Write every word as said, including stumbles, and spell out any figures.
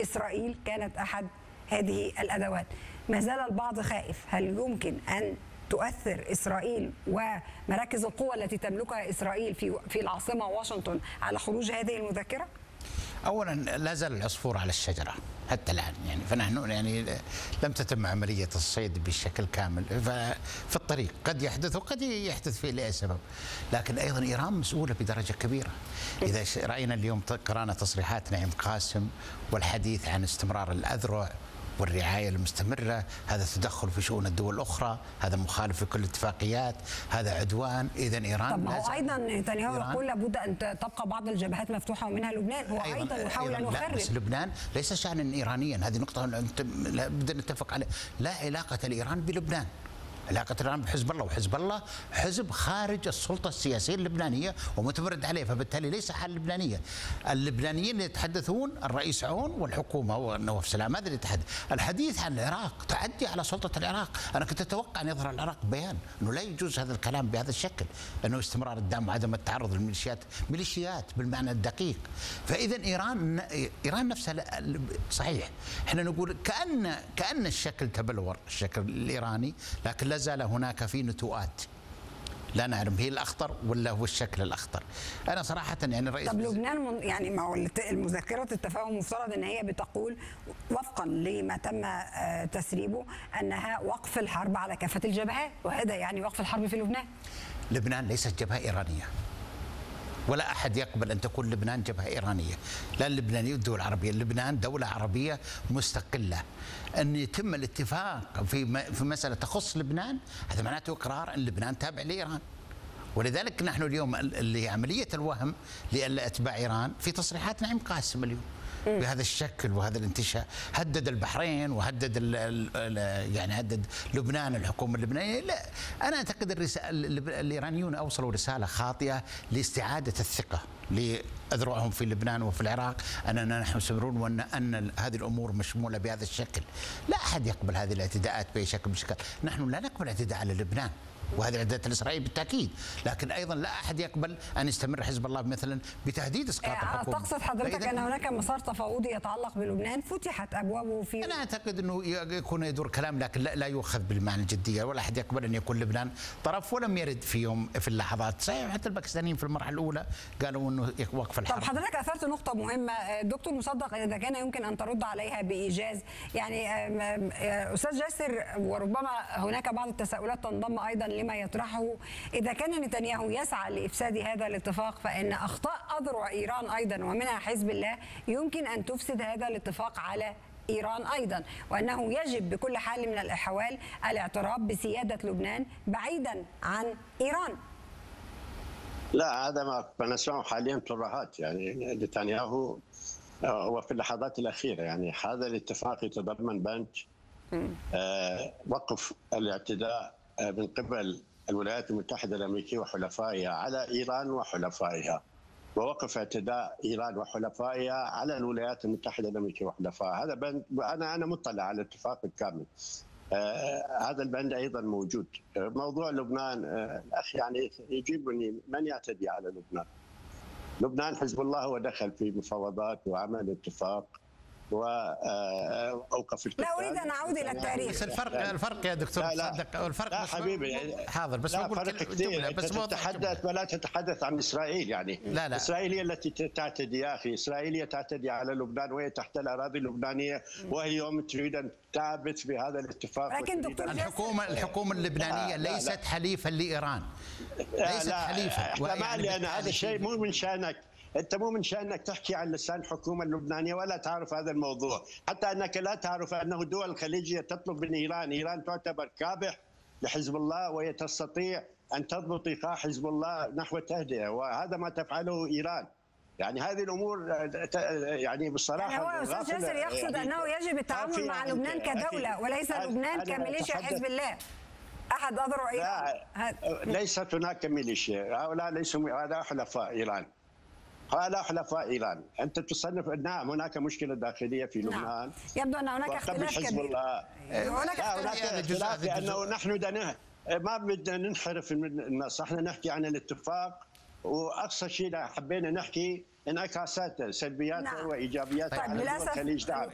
إسرائيل كانت أحد هذه الأدوات. ما زال البعض خائف، هل يمكن أن تؤثر إسرائيل ومراكز القوة التي تملكها إسرائيل في في العاصمة واشنطن على خروج هذه المذكرة؟ اولا لا زال العصفور على الشجره حتى الان، يعني فنحن يعني لم تتم عمليه الصيد بشكل كامل، ففي الطريق قد يحدث وقد يحدث في لاي سبب، لكن ايضا ايران مسؤوله بدرجه كبيره. اذا راينا اليوم قرانا تصريحات نعيم قاسم والحديث عن استمرار الاذرع والرعاية المستمرة، هذا تدخل في شؤون الدول الأخرى، هذا مخالف في كل الاتفاقيات، هذا عدوان. إذا إيران طب ما هو أيضا نتنياهو يقول لابد أن تبقى بعض الجبهات مفتوحة ومنها لبنان، هو أيضا, أيضاً يحاول أن يخرب. بس لبنان ليس شأنا إيرانيا، هذه نقطة لابد أن نتفق عليها. لا علاقة لإيران بلبنان، علاقة الآن بحزب الله، وحزب الله حزب خارج السلطة السياسية اللبنانية ومتمرد عليه، فبالتالي ليس حال اللبنانية. اللبنانيين يتحدثون الرئيس عون والحكومة ونواف سلام، هذا اللي يتحدث. الحديث عن العراق تعدي على سلطة العراق. أنا كنت أتوقع أن يظهر العراق بيان أنه لا يجوز هذا الكلام بهذا الشكل، أنه استمرار الدعم وعدم التعرض للميليشيات، ميليشيات بالمعنى الدقيق. فإذا إيران إيران نفسها صحيح، احنا نقول كأن كأن الشكل تبلور الشكل الإيراني، لكن لا زال هناك في نتوءات لا نعلم هي الاخطر ولا هو الشكل الاخطر. انا صراحه يعني الرئيس طب لبنان يعني ما هو المذكره التفاهم مفترض ان هي بتقول وفقا لما تم تسريبه انها وقف الحرب على كافه الجبهات، وهذا يعني وقف الحرب في لبنان. لبنان ليست جبهه ايرانيه، ولا أحد يقبل أن تكون لبنان جبهة إيرانية، لا اللبنانية والدول العربية. لبنان دولة عربية مستقلة. أن يتم الاتفاق في في مسألة تخص لبنان هذا معناته إقرار أن لبنان تابع لإيران، ولذلك نحن اليوم اللي عملية الوهم لأتباع إيران في تصريحات نعيم قاسم اليوم بهذا الشكل وهذا الانتشاء، هدد البحرين وهدد ال ال يعني هدد لبنان، الحكومه اللبنانيه. لا، انا اعتقد الايرانيون اوصلوا رساله خاطئه لاستعاده الثقه لأذرعهم في لبنان وفي العراق، اننا نحن مستمرون وان ان هذه الامور مشموله بهذا الشكل. لا احد يقبل هذه الاعتداءات باي شكل من الاشكال، نحن لا نقبل اعتداء على لبنان وهذه الاعتداءات الاسرائيليه بالتاكيد، لكن ايضا لا احد يقبل ان يستمر حزب الله مثلا بتهديد اسقاط الحكومه. تقصد حضرتك ان هناك مسار تفاوضي يتعلق بلبنان فتحت ابوابه في؟ انا اعتقد انه يكون يدور كلام، لكن لا, لا يؤخذ بالمعنى الجديه، ولا احد يقبل ان يكون لبنان طرف، ولم يرد في يوم في اللحظات. صحيح حتى الباكستانيين في المرحله الاولى قالوا انه وقف الحرب. طب حضرتك اثرت نقطه مهمه دكتور مصدق، اذا كان يمكن ان ترد عليها بايجاز. يعني استاذ جاسر، وربما هناك بعض التساؤلات تنضم ايضا لما يطرحه، إذا كان نتنياهو يسعى لإفساد هذا الاتفاق فإن أخطاء أذرع إيران أيضا ومنها حزب الله يمكن أن تفسد هذا الاتفاق على إيران أيضا، وأنه يجب بكل حال من الأحوال الاعتراف بسيادة لبنان بعيدا عن إيران. لا، هذا ما نسمعه حاليا ترهات. يعني نتنياهو وفي اللحظات الأخيرة يعني هذا الاتفاق يتضمن بند آه وقف الاعتداء من قبل الولايات المتحدة الأمريكية وحلفائها على إيران وحلفائها، ووقف اعتداء إيران وحلفائها على الولايات المتحدة الأمريكية وحلفائها. هذا بند أنا أنا مطلع على الاتفاق الكامل. آه هذا البند أيضا موجود. آه موضوع لبنان آه الأخ يعني يجيبني من يعتدي على لبنان؟ لبنان حزب الله هو دخل في مفاوضات وعمل اتفاق واوقف القتال. لا اريد ان اعود الى التاريخ. بس الفرق الفرق يا دكتور صدق، الفرق لا حبيبي حاضر، بس لا فرق كثير. بس تتحدث ولا تتحدث عن اسرائيل. يعني لا لا. اسرائيل هي التي تعتدي يا اخي، اسرائيل هي تعتدي على لبنان وهي تحت الاراضي اللبنانيه، وهي اليوم تريد ان تعبث بهذا الاتفاق. لكن دكتور الحكومه الحكومه اللبنانيه لا ليست لا لا. حليفا لايران، ليست لا حليفا. ما لي انا هذا الشيء مو من شانك. أنت مو من شأنك تحكي عن لسان الحكومة اللبنانية ولا تعرف هذا الموضوع، حتى أنك لا تعرف أنه الدول الخليجية تطلب من إيران، إيران تعتبر كابح لحزب الله وهي تستطيع أن تضبط إيقاع حزب الله نحو التهدئة، وهذا ما تفعله إيران. يعني هذه الأمور يعني بصراحة يعني هو أستاذ جاسر يقصد يعني أنه يجب التعامل مع لبنان كدولة وليس لبنان كميليشيا حزب الله أحد أذرع إيران. لا ليست هناك ميليشيا، هؤلاء ليسوا، هذا حلفاء إيران، هؤلاء حلفاء إيران. أنت تصنف نعم هناك مشكلة داخلية في لبنان. نعم. يبدو أن هناك اختلاف كبير. هناك اختلاف لأنه نحن بدنا ما بدنا ننحرف من النص، احنا نحكي عن الاتفاق، وأقصى شيء حبينا نحكي انعكاساته سلبياته نعم. وإيجابياته طيب على دول الخليج.